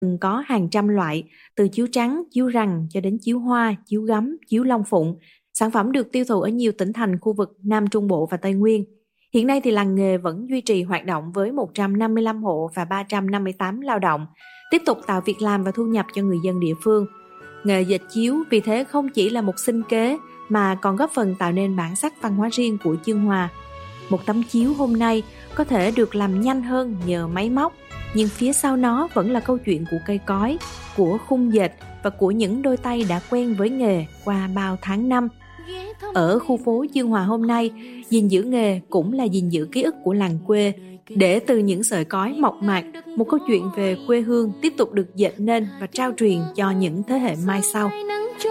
có hàng trăm loại, từ chiếu trắng, chiếu rằn cho đến chiếu hoa, chiếu gấm, chiếu long phụng. Sản phẩm được tiêu thụ ở nhiều tỉnh thành khu vực Nam Trung Bộ và Tây Nguyên. Hiện nay thì làng nghề vẫn duy trì hoạt động với 155 hộ và 358 lao động, tiếp tục tạo việc làm và thu nhập cho người dân địa phương. Nghề dệt chiếu vì thế không chỉ là một sinh kế mà còn góp phần tạo nên bản sắc văn hóa riêng của Dương Hòa. Một tấm chiếu hôm nay có thể được làm nhanh hơn nhờ máy móc, nhưng phía sau nó vẫn là câu chuyện của cây cói, của khung dệt và của những đôi tay đã quen với nghề qua bao tháng năm. Ở khu phố Dương Hòa hôm nay, gìn giữ nghề cũng là gìn giữ ký ức của làng quê, để từ những sợi cói mộc mạc, một câu chuyện về quê hương tiếp tục được dệt nên và trao truyền cho những thế hệ mai sau.